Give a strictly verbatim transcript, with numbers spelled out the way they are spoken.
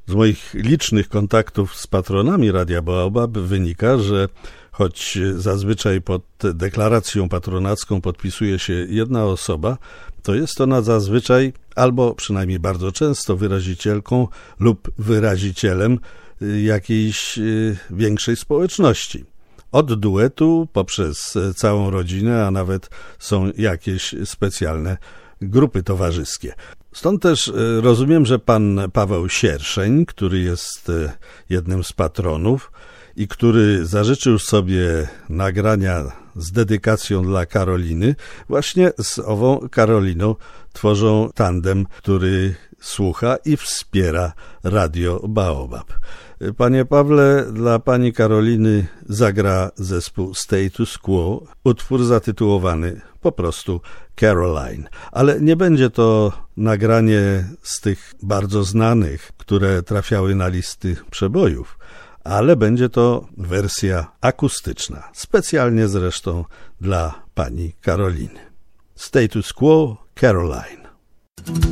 Z moich licznych kontaktów z patronami Radia Baobab wynika, że choć zazwyczaj pod deklaracją patronacką podpisuje się jedna osoba, to jest ona zazwyczaj, albo przynajmniej bardzo często, wyrazicielką lub wyrazicielem jakiejś większej społeczności. Od duetu poprzez całą rodzinę, a nawet są jakieś specjalne grupy towarzyskie. Stąd też rozumiem, że pan Paweł Sierszeń, który jest jednym z patronów i który zażyczył sobie nagrania z dedykacją dla Karoliny, właśnie z ową Karoliną tworzą tandem, który słucha i wspiera Radio Baobab. Panie Pawle, dla pani Karoliny zagra zespół Status Quo utwór zatytułowany po prostu Caroline. Ale nie będzie to nagranie z tych bardzo znanych, które trafiały na listy przebojów, ale będzie to wersja akustyczna, specjalnie zresztą dla pani Karoliny. Status Quo, Caroline.